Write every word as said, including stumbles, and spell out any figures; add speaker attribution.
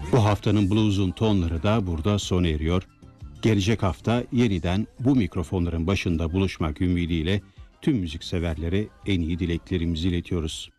Speaker 1: Bu haftanın Blues'un tonları da burada sona eriyor. Gelecek hafta yeniden bu mikrofonların başında buluşmak ümidiyle tüm müzikseverlere en iyi dileklerimizi iletiyoruz.